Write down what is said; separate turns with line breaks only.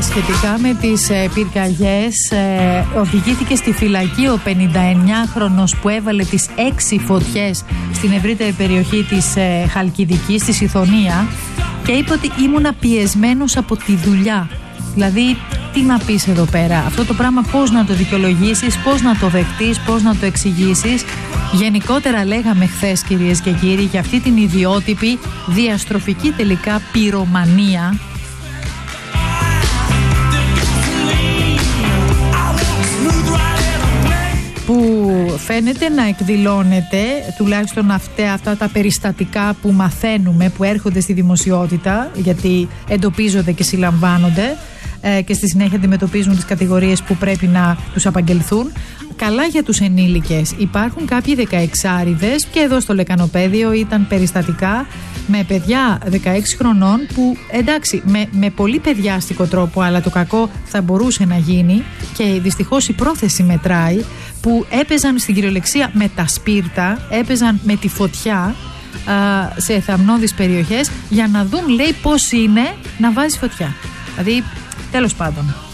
σχετικά με τις πυρκαγιές, οδηγήθηκε στη φυλακή ο 59χρονος που έβαλε τις 6 φωτιές στην ευρύτερη περιοχή της Χαλκιδικής, στη Σιθωνία, και είπε ότι ήμουνα πιεσμένος από τη δουλειά. Δηλαδή, τι να πεις εδώ πέρα, αυτό το πράγμα πώς να το δικαιολογήσεις, πώς να το δεχτείς, πώς να το εξηγήσεις. Γενικότερα λέγαμε χθες, κυρίες και κύριοι, για αυτή την ιδιότυπη διαστροφική τελικά πυρομανία που φαίνεται να εκδηλώνεται, τουλάχιστον αυτά τα περιστατικά που μαθαίνουμε, που έρχονται στη δημοσιότητα, γιατί εντοπίζονται και συλλαμβάνονται και στη συνέχεια αντιμετωπίζουν τις κατηγορίες που πρέπει να τους απαγγελθούν. Καλά για τους ενήλικες. Υπάρχουν κάποιοι 16άριδες, και εδώ στο Λεκανοπαίδιο ήταν περιστατικά με παιδιά 16 χρονών που, εντάξει, με πολύ παιδιάστικο τρόπο, αλλά το κακό θα μπορούσε να γίνει και δυστυχώς η πρόθεση μετράει, που έπαιζαν στην κυριολεξία με τα σπίρτα, έπαιζαν με τη φωτιά σε εθαμνώδεις περιοχές για να δουν, λέει, πώς είναι να βάζει φωτιά. Δηλαδή, τέλος πάντων.